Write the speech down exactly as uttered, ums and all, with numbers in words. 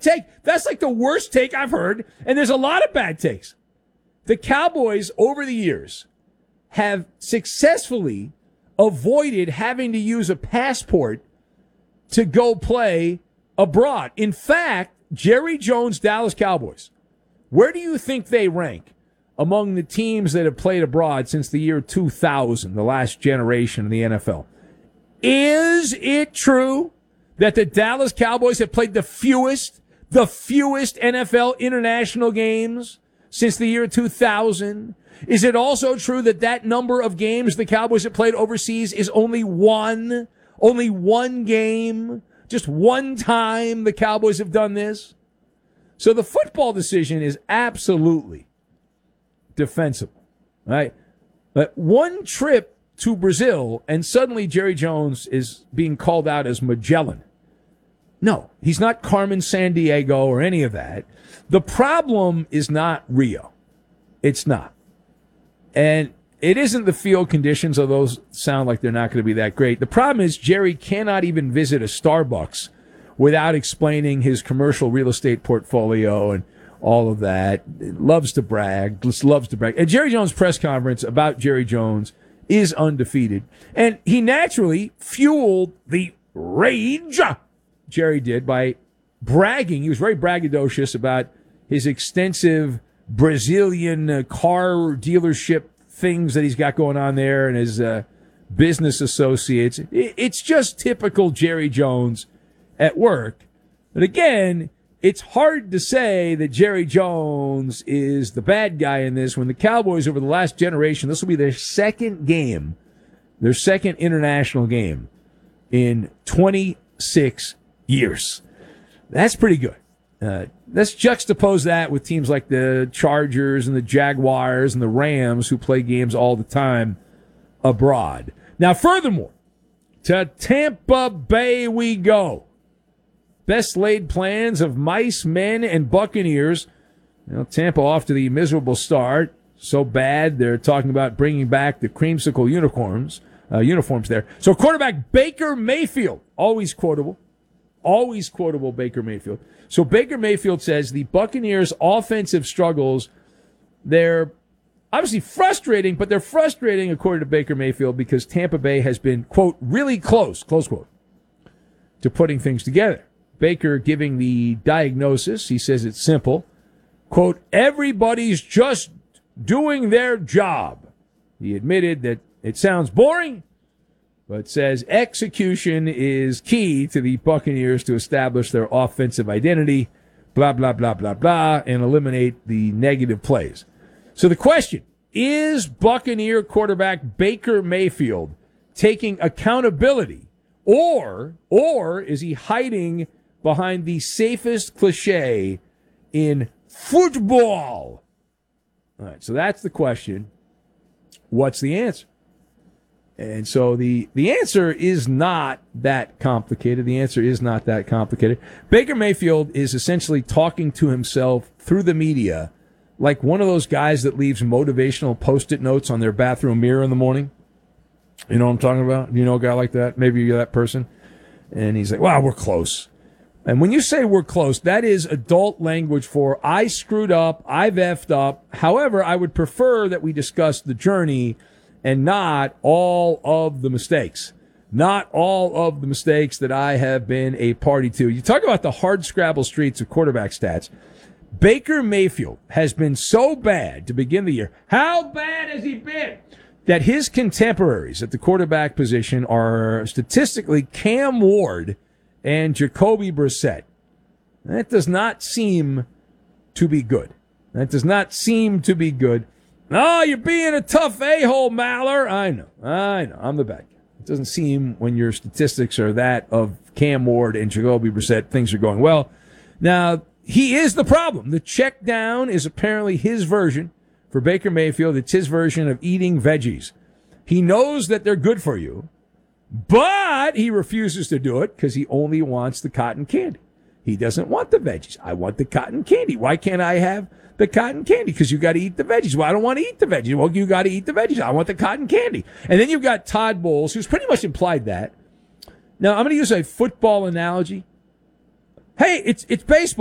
take. That's like the worst take I've heard, and there's a lot of bad takes. The Cowboys, over the years, have successfully avoided having to use a passport to go play abroad. In fact, Jerry Jones' Dallas Cowboys, where do you think they rank among the teams that have played abroad since the year two thousand, the last generation of the N F L? Is it true that the Dallas Cowboys have played the fewest, the fewest N F L international games since the year two thousand? Is it also true that that number of games the Cowboys have played overseas is only one? Only one game? Just one time the Cowboys have done this? So the football decision is absolutely defensible, right? But one trip to Brazil and suddenly Jerry Jones is being called out as Magellan. No, he's not Carmen Sandiego or any of that. The problem is not Rio. It's not. And it isn't the field conditions, although those sound like they're not going to be that great. The problem is Jerry cannot even visit a Starbucks without explaining his commercial real estate portfolio and all of that. Loves to brag, just loves to brag. And Jerry Jones' press conference about Jerry Jones is undefeated. And he naturally fueled the rage, Jerry did, by bragging. He was very braggadocious about his extensive Brazilian uh, car dealership things that he's got going on there and his uh, business associates. It's just typical Jerry Jones at work. But again, it's hard to say that Jerry Jones is the bad guy in this when the Cowboys over the last generation, this will be their second game, their second international game in twenty-six years. That's pretty good. Uh, let's juxtapose that with teams like the Chargers and the Jaguars and the Rams who play games all the time abroad. Now, furthermore, to Tampa Bay we go. Best laid plans of mice, men, and Buccaneers. You know, Tampa off to the miserable start. So bad, they're talking about bringing back the creamsicle uniforms, uh, uniforms there. So quarterback Baker Mayfield, always quotable. Always quotable Baker Mayfield. So Baker Mayfield says the Buccaneers' offensive struggles, they're obviously frustrating, but they're frustrating, according to Baker Mayfield, because Tampa Bay has been, quote, really close, close quote, to putting things together. Baker giving the diagnosis, he says it's simple. Quote, everybody's just doing their job. He admitted that it sounds boring, but says execution is key to the Buccaneers to establish their offensive identity, blah, blah, blah, blah, blah, and eliminate the negative plays. So the question, is Buccaneer quarterback Baker Mayfield taking accountability, or, or is he hiding behind the safest cliche in football? All right, so that's the question. What's the answer? And so the, the answer is not that complicated. The answer is not that complicated. Baker Mayfield is essentially talking to himself through the media like one of those guys that leaves motivational Post-it notes on their bathroom mirror in the morning. You know what I'm talking about? You know a guy like that? Maybe you're that person. And he's like, wow, we're close. And when you say we're close, that is adult language for I screwed up, I've effed up. However, I would prefer that we discuss the journey and not all of the mistakes. Not all of the mistakes that I have been a party to. You talk about the hard scrabble streets of quarterback stats. Baker Mayfield has been so bad to begin the year. How bad has he been? That his contemporaries at the quarterback position are statistically Cam Ward and Jacoby Brissett. That does not seem to be good. That does not seem to be good. Oh, you're being a tough a-hole, Maller. I know. I know. I'm the bad guy. It doesn't seem when your statistics are that of Cam Ward and Jacoby Brissett, things are going well. Now, he is the problem. The check down is apparently his version for Baker Mayfield. It's his version of eating veggies. He knows that they're good for you, but he refuses to do it because he only wants the cotton candy. He doesn't want the veggies. I want the cotton candy. Why can't I have the cotton candy? Because you got to eat the veggies. Well, I don't want to eat the veggies. Well, you got to eat the veggies. I want the cotton candy. And then you've got Todd Bowles, who's pretty much implied that. Now, I'm going to use a football analogy. Hey, it's it's baseball.